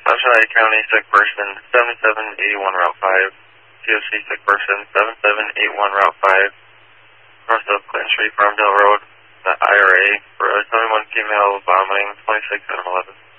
Oceanside County, sick person, 7781 Route 5. COC sick person, 7781 Route 5. North of Clinton Street, Farmdale Road, the IRA, for a 21 female vomiting, 26 and 11.